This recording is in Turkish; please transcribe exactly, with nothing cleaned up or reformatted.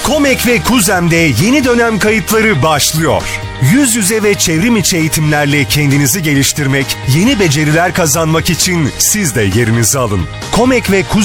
Komek ve Kuzem'de yeni dönem kayıtları başlıyor. Yüz yüze ve çevrim içi eğitimlerle kendinizi geliştirmek, yeni beceriler kazanmak için siz de yerinizi alın. Komek ve Kuzem